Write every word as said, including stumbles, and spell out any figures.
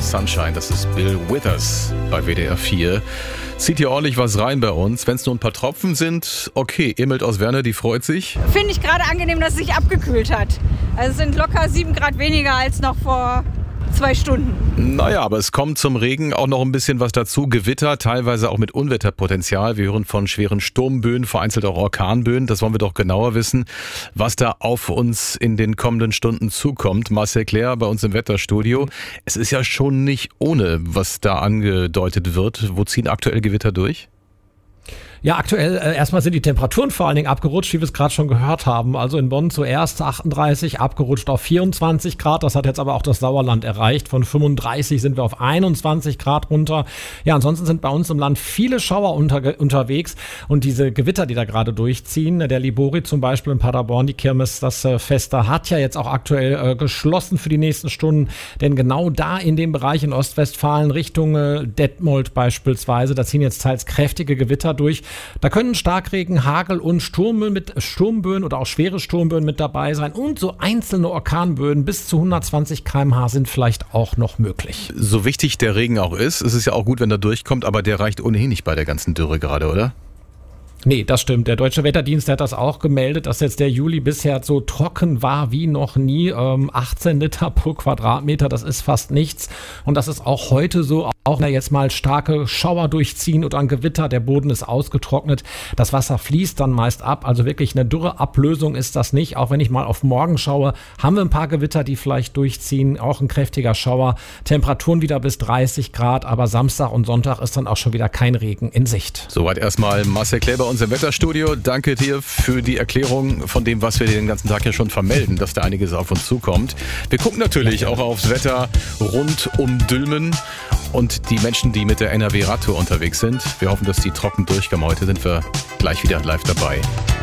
Sunshine. Das ist Bill Withers bei W D R vier. Zieht hier ordentlich was rein bei uns. Wenn es nur ein paar Tropfen sind, okay. Emelt aus Werne, die freut sich. Finde ich gerade angenehm, dass es sich abgekühlt hat. Also es sind locker sieben Grad weniger als noch vor zwei Stunden. Naja, aber es kommt zum Regen auch noch ein bisschen was dazu. Gewitter, teilweise auch mit Unwetterpotenzial. Wir hören von schweren Sturmböen, vereinzelt auch Orkanböen. Das wollen wir doch genauer wissen, was da auf uns in den kommenden Stunden zukommt. Marcel Clair bei uns im Wetterstudio. Es ist ja schon nicht ohne, was da angedeutet wird. Wo ziehen aktuell Gewitter durch? Ja, aktuell äh, erstmal sind die Temperaturen vor allen Dingen abgerutscht, wie wir es gerade schon gehört haben. Also in Bonn zuerst achtunddreißig, abgerutscht auf vierundzwanzig Grad. Das hat jetzt aber auch das Sauerland erreicht. Von fünfunddreißig sind wir auf einundzwanzig Grad runter. Ja, ansonsten sind bei uns im Land viele Schauer unter, unterwegs. Und diese Gewitter, die da gerade durchziehen, der Libori zum Beispiel in Paderborn, die Kirmes, das äh, Fest, da hat ja jetzt auch aktuell äh, geschlossen für die nächsten Stunden. Denn genau da in dem Bereich in Ostwestfalen Richtung äh, Detmold beispielsweise, da ziehen jetzt teils kräftige Gewitter durch. Da können Starkregen, Hagel und Sturmböen, mit, Sturmböen oder auch schwere Sturmböen mit dabei sein. Und so einzelne Orkanböen bis zu hundertzwanzig Kilometer pro Stunde sind vielleicht auch noch möglich. So wichtig der Regen auch ist, es ist ja auch gut, wenn er durchkommt, aber der reicht ohnehin nicht bei der ganzen Dürre gerade, oder? Nee, das stimmt. Der Deutsche Wetterdienst, der hat das auch gemeldet, dass jetzt der Juli bisher so trocken war wie noch nie. Ähm, achtzehn Liter pro Quadratmeter, das ist fast nichts. Und das ist auch heute so, auch wenn jetzt mal starke Schauer durchziehen oder ein Gewitter, der Boden ist ausgetrocknet. Das Wasser fließt dann meist ab. Also wirklich eine Dürreablösung ist das nicht. Auch wenn ich mal auf morgen schaue, haben wir ein paar Gewitter, die vielleicht durchziehen. Auch ein kräftiger Schauer. Temperaturen wieder bis dreißig Grad. Aber Samstag und Sonntag ist dann auch schon wieder kein Regen in Sicht. Soweit erstmal Marcel Clair bei uns im Wetterstudio. Danke dir für die Erklärung von dem, was wir den ganzen Tag ja schon vermelden, dass da einiges auf uns zukommt. Wir gucken natürlich auch aufs Wetter rund um Dülmen und die Menschen, die mit der N R W-Radtour unterwegs sind. Wir hoffen, dass die trocken durchkommen. Heute sind wir gleich wieder live dabei.